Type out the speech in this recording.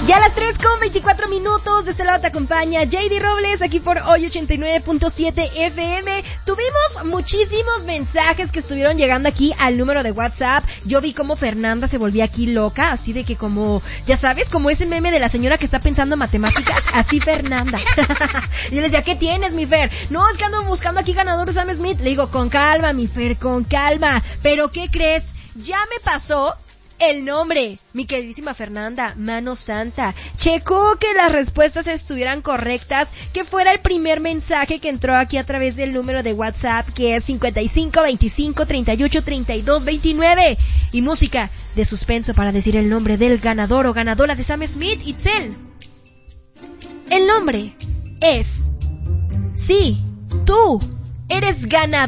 Ya a las 3:24 de este lado te acompaña JD Robles, aquí por Hoy 89.7 FM. Tuvimos muchísimos mensajes que estuvieron llegando aquí al número de WhatsApp. Yo vi cómo Fernanda se volvía aquí loca, así de que como, ya sabes, como ese meme de la señora que está pensando en matemáticas, así Fernanda. Y yo le decía, ¿qué tienes, mi Fer? No, es que ando buscando aquí ganador Sam Smith. Le digo, con calma, mi Fer, con calma. Pero ¿qué crees? Ya me pasó el nombre, mi queridísima Fernanda, mano santa. Checó que las respuestas estuvieran correctas, que fuera el primer mensaje que entró aquí a través del número de WhatsApp, que es 55 25 38 32 29. Y música de suspenso para decir el nombre del ganador o ganadora de Sam Smith, Itzel. El nombre es... Sí, tú eres ganador.